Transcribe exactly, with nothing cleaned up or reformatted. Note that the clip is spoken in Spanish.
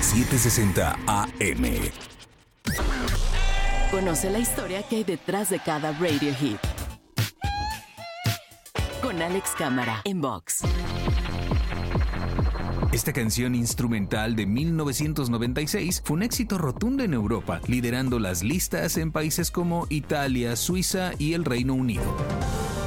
setecientos sesenta A M. Conoce la historia que hay detrás de cada radio hit. Con Alex Cámara en Vox. Esta canción instrumental de mil novecientos noventa y seis fue un éxito rotundo en Europa, liderando las listas en países como Italia, Suiza y el Reino Unido.